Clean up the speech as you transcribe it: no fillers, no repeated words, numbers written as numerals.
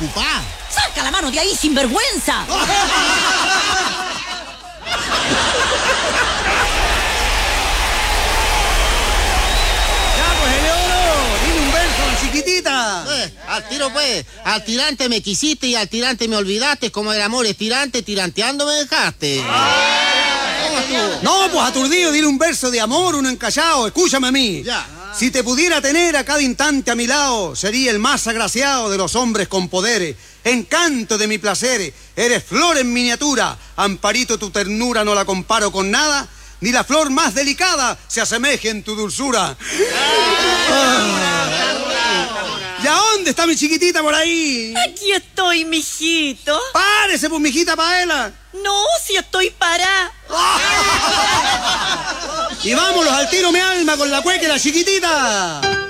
ocupá. ¡Saca la mano de ahí, sinvergüenza! Chiquitita. Al tiro pues, al tirante me quisiste y al tirante me olvidaste, como el amor es tirante, tiranteando me dejaste. No, pues aturdido, dile un verso de amor, uno encallado, escúchame a mí. Ya. Si te pudiera tener a cada instante a mi lado, sería el más agraciado de los hombres con poderes. Encanto de mi placeres, eres flor en miniatura, amparito tu ternura no la comparo con nada, ni la flor más delicada se asemeje en tu dulzura. ¿Y a dónde está mi chiquitita por ahí? Aquí estoy, mijito. Párese, pues, mijita Paela. No, si estoy parada. Y vámonos al tiro, mi alma, con la cueca y la chiquitita.